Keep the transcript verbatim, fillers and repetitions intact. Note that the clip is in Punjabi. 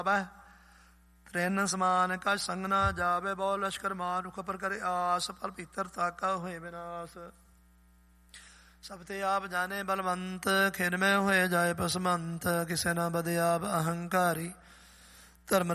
ਤ੍ਰਿਨ ਸਮਾਨ ਕਛ ਸੰਗ ਨਾ ਜਾਵੇ, ਬਹੁ ਲਸ਼ਕਰ ਮਾਨੁਖ ਪਰ ਕਰੇ ਆਸ, ਪਰ ਭੀਤਰ ਤਾਕਾ ਹੋਏ ਵਿਨਾਸ਼। ਸਭ ਤੇ ਆਪ ਜਾਣੇ ਬਲਵੰਤ, ਖਿਨ ਮੈਂ ਹੋਏ ਜਾਏ ਪਸਮੰਤ, ਕਿਸੇ ਨਾ ਬਦੇ ਆਪ ਅਹੰਕਾਰੀ। ਧਰਮ